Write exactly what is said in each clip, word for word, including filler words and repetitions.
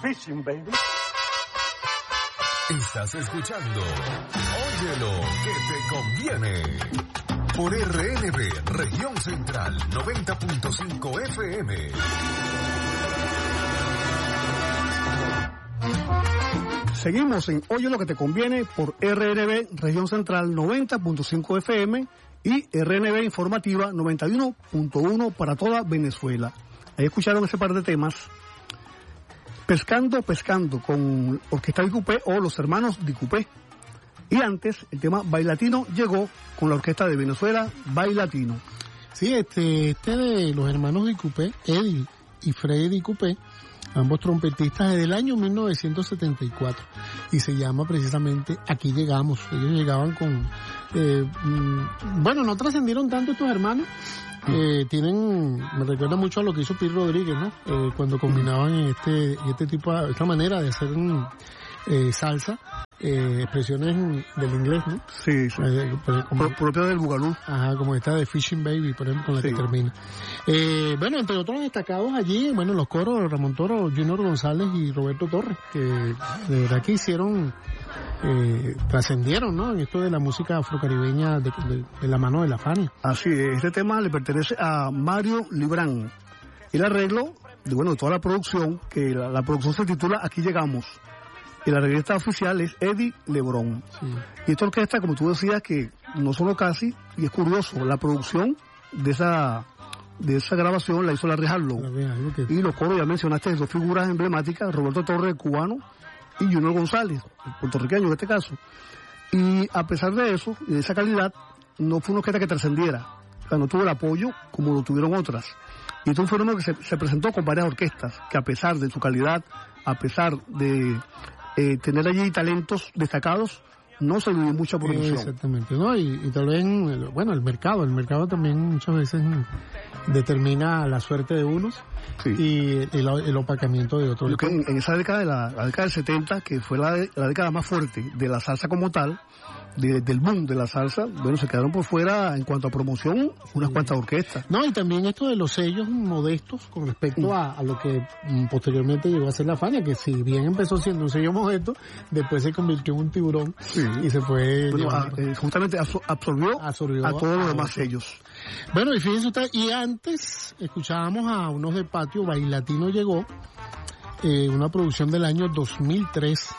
fishing, baby. Estás escuchando Óyelo, que te conviene. Por R N B, Región Central, noventa punto cinco F M. Seguimos en Oye lo que te conviene por R N B, Región Central, noventa punto cinco F M y R N B Informativa, noventa y uno punto uno para toda Venezuela. Ahí escucharon ese par de temas. Pescando, pescando, con Orquesta Dicupé o Los Hermanos Dicupé. Y antes, el tema Bailatino llegó con la Orquesta de Venezuela, Bailatino. Sí, este, este de Los Hermanos Dicupé, Eddie y Freddy Dicupé, ambos trompetistas desde el año mil novecientos setenta y cuatro, y se llama precisamente Aquí Llegamos. Ellos llegaban con, eh, mmm, bueno, no trascendieron tanto estos hermanos. Eh, tienen, me recuerda mucho a lo que hizo Pete Rodríguez, ¿no? Eh, cuando combinaban este, este tipo, de, esta manera de hacer un, eh, salsa, eh, expresiones del inglés, ¿no? Sí, sí. Eh, como, propio del bugalú. Ajá, como esta de Fishing Baby, por ejemplo, con la sí. que termina. Eh, bueno, entre otros destacados allí, bueno, los coros Ramón Toro, Junior González y Roberto Torres, que de verdad que hicieron, eh, trascendieron, ¿no? En esto de la música afrocaribeña de, de, de la mano de la Fania. Así es, este tema le pertenece a Mario Librán. El arreglo, de, bueno, de toda la producción, que la, la producción se titula Aquí Llegamos. Y la arreglista oficial es Eddie Lebrón. Sí. Y esta orquesta, como tú decías, que no sonó casi, y es curioso, la producción de esa de esa grabación la hizo Larry Harlow. Okay. Y los coros, ya mencionaste, dos figuras emblemáticas, Roberto Torres, cubano, y Junior González, el puertorriqueño en este caso. Y a pesar de eso, de esa calidad, no fue una orquesta que trascendiera. O sea, no tuvo el apoyo como lo tuvieron otras. Y esto fue un fenómeno que se, se presentó con varias orquestas, que a pesar de su calidad, a pesar de eh, tener allí talentos destacados, no se le dio mucha promoción. Exactamente, ¿no? Y, y tal vez, bueno, el mercado, el mercado también muchas veces determina la suerte de unos sí. y el, el opacamiento de otros. En, en esa década, de la, la década del setenta, que fue la, la década más fuerte de la salsa como tal, de, del boom de la salsa, bueno, se quedaron por fuera en cuanto a promoción unas sí. cuantas orquestas. No, y también esto de los sellos modestos con respecto a, a lo que mm, posteriormente llegó a ser la Fania, que si bien empezó siendo un sello modesto, después se convirtió en un tiburón sí. y se fue... Bueno, a, eh, justamente absorbió, absorbió a todos los demás sellos. Bueno, y fíjense usted, y antes escuchábamos a unos de Patio, Bailatino llegó, eh, una producción del año dos mil tres,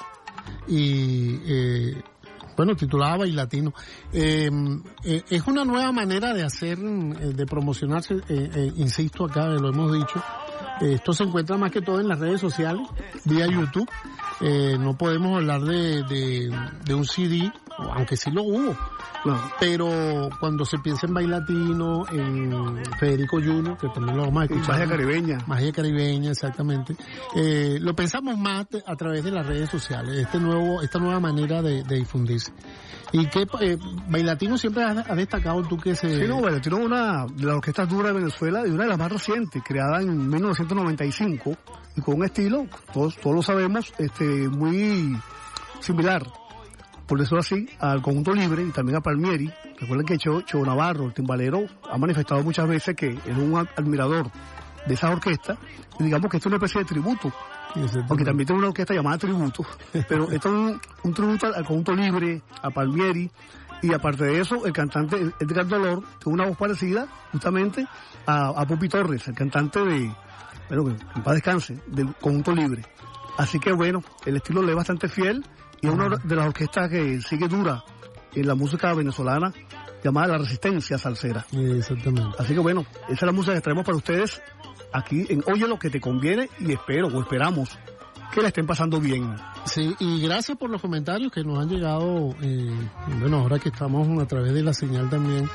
y... Eh, bueno, titulada Bailatino. Eh, eh, es una nueva manera de hacer, eh, de promocionarse, eh, eh, insisto acá, lo hemos dicho. Eh, esto se encuentra más que todo en las redes sociales, vía YouTube. Eh, no podemos hablar de, de, de un C D, aunque sí lo hubo. No. Pero cuando se piensa en Bailatino, en Federico Junior, que también lo vamos a escuchar. Magia Caribeña. Magia Caribeña, exactamente. Eh, lo pensamos más a través de las redes sociales, este nuevo, esta nueva manera de, de difundirse. Y que eh, Bailatino siempre ha, ha destacado tú que se... Sí, no, Bailatino es una de las orquestas duras de Venezuela y una de las más recientes, creada en mil novecientos noventa y cinco, y con un estilo, todos, todos lo sabemos, este, muy similar, por decirlo así, al Conjunto Libre y también a Palmieri. Recuerden que Cheo, Cheo Navarro, el timbalero, ha manifestado muchas veces que es un admirador de esa orquesta, y digamos que esto es una especie de tributo, porque también tiene una orquesta llamada Tributo, pero esto es un, un tributo al, al Conjunto Libre, a Palmieri, y aparte de eso, el cantante Edgar Dolor tiene una voz parecida justamente a, a Pupi Torres, el cantante de, bueno, que en paz descanse, del Conjunto Libre. Así que bueno, el estilo le es bastante fiel, y es una de las orquestas que sigue dura en la música venezolana, llamada La Resistencia Salsera. Exactamente. Así que bueno, esa es la música que traemos para ustedes aquí en Oye lo que te conviene, y espero o esperamos que la estén pasando bien. Sí, y gracias por los comentarios que nos han llegado, eh, bueno, ahora que estamos a través de la señal también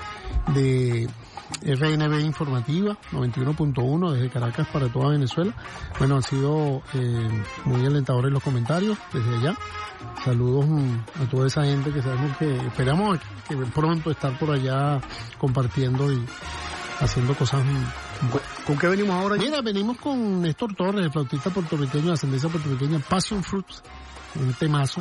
de R N B Informativa noventa y uno punto uno desde Caracas para toda Venezuela. Bueno, han sido eh, muy alentadores los comentarios desde allá. Saludos a toda esa gente que sabemos que esperamos que pronto estar por allá compartiendo y haciendo cosas. ¿Con qué venimos ahora? Mira, venimos con Néstor Torres, el flautista puertorriqueño de ascendencia puertorriqueña, Passion Fruits, un temazo.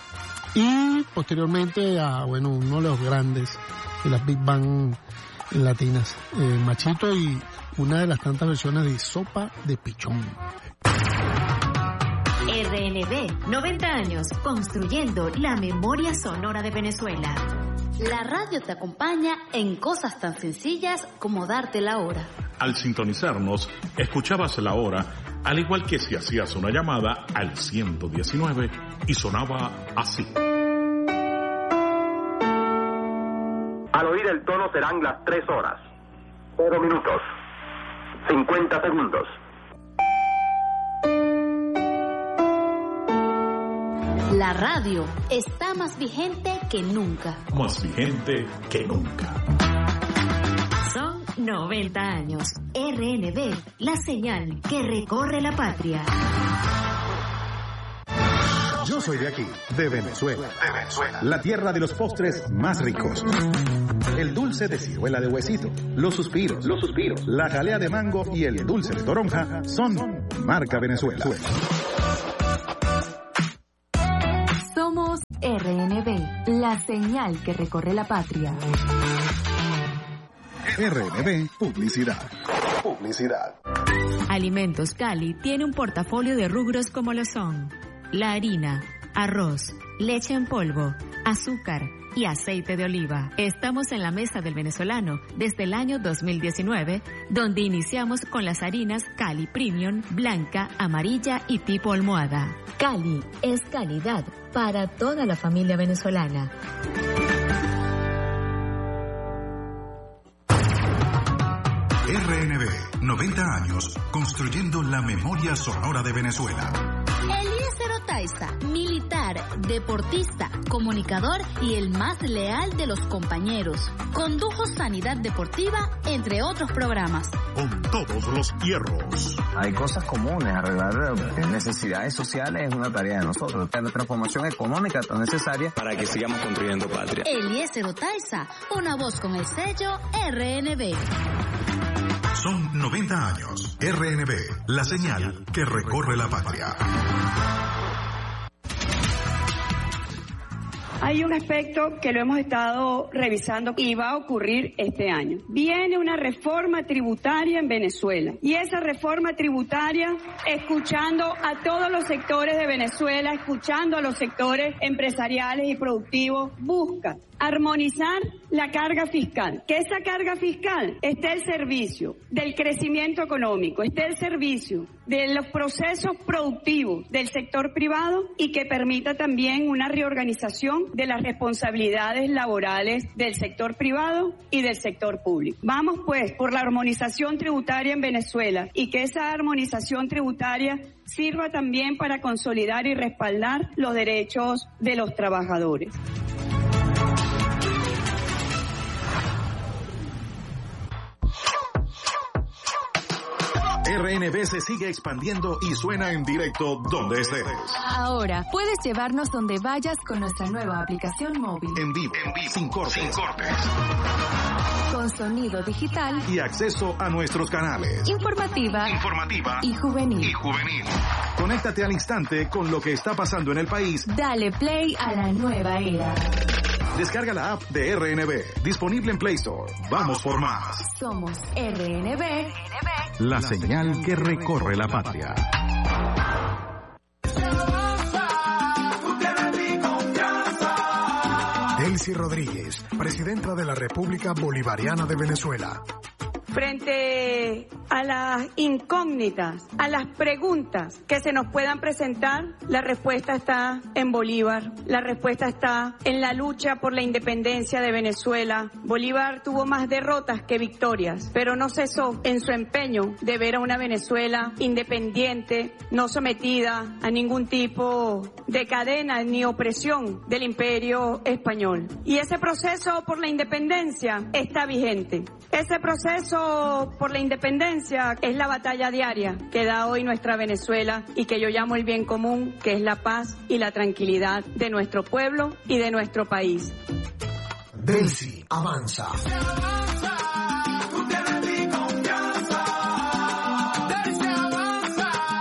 Y posteriormente a, bueno, uno de los grandes de las Big Band latinas, eh, Machito, y una de las tantas versiones de Sopa de Pichón. R N B, noventa años, construyendo la memoria sonora de Venezuela. La radio te acompaña en cosas tan sencillas como darte la hora. Al sintonizarnos, escuchabas la hora, al igual que si hacías una llamada al ciento diecinueve y sonaba así. Al oír el tono serán las tres horas, cero minutos, cincuenta segundos. La radio está más vigente que nunca. Más vigente que nunca. Son noventa años. R N B, la señal que recorre la patria. Yo soy de aquí, de Venezuela. De Venezuela. La tierra de los postres más ricos. El dulce de ciruela de huesito, los suspiros, los suspiros, la jalea de mango y el dulce de toronja son marca Venezuela. Somos R N B, la señal que recorre la patria. R N B Publicidad. Publicidad. Alimentos Cali tiene un portafolio de rubros como lo son la harina, arroz, leche en polvo, azúcar y aceite de oliva. Estamos en la mesa del venezolano desde el año dos mil diecinueve, donde iniciamos con las harinas Cali Premium, blanca, amarilla y tipo almohada. Cali es calidad para toda la familia venezolana. R N B, noventa años, construyendo la memoria sonora de Venezuela. Eliezer Otaiza, militar, deportista, comunicador y el más leal de los compañeros. Condujo Sanidad Deportiva, entre otros programas. Con todos los hierros. Hay cosas comunes, arreglar necesidades sociales es una tarea de nosotros. La transformación económica tan necesaria para que sigamos construyendo patria. Eliezer Otaiza, una voz con el sello R N B. Son noventa años. R N B, la señal que recorre la patria. Hay un aspecto que lo hemos estado revisando y va a ocurrir este año. Viene una reforma tributaria en Venezuela. Y esa reforma tributaria, escuchando a todos los sectores de Venezuela, escuchando a los sectores empresariales y productivos, busca armonizar la carga fiscal. Que esa carga fiscal esté al servicio del crecimiento económico, esté al servicio de los procesos productivos del sector privado y que permita también una reorganización de las responsabilidades laborales del sector privado y del sector público. Vamos pues por la armonización tributaria en Venezuela y que esa armonización tributaria sirva también para consolidar y respaldar los derechos de los trabajadores. R N B se sigue expandiendo y suena en directo donde estés. Ahora puedes llevarnos donde vayas con nuestra nueva aplicación móvil. En vivo, en vivo, sin cortes, sin cortes. Con sonido digital Y acceso a nuestros canales. Informativa, Informativa y juvenil. y juvenil. Conéctate al instante con lo que está pasando en el país. Dale play a la nueva era. Descarga la app de R N B, disponible en Play Store. Vamos por más. Somos R N B, La señal que recorre la patria. Delcy Rodríguez, presidenta de la República Bolivariana de Venezuela. Frente a las incógnitas, a las preguntas que se nos puedan presentar, la respuesta está en Bolívar, la respuesta está en la lucha por la independencia de Venezuela. Bolívar tuvo más derrotas que victorias, pero no cesó en su empeño de ver a una Venezuela independiente, no sometida a ningún tipo de cadena ni opresión del imperio español. Y ese proceso por la independencia está vigente. Ese proceso por la independencia es la batalla diaria que da hoy nuestra Venezuela y que yo llamo el bien común, que es la paz y la tranquilidad de nuestro pueblo y de nuestro país. Delcy avanza.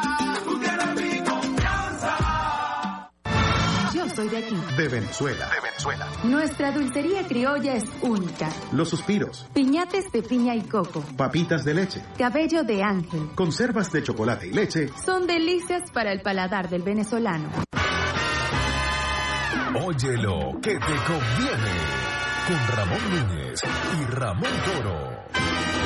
Yo soy de aquí. De Venezuela. De Venezuela. Venezuela. Nuestra dulcería criolla es única. Los suspiros. Piñates de piña y coco. Papitas de leche. Cabello de ángel. Conservas de chocolate y leche. Son delicias para el paladar del venezolano. Óyelo, que te conviene. Con Ramón Núñez y Ramón Toro.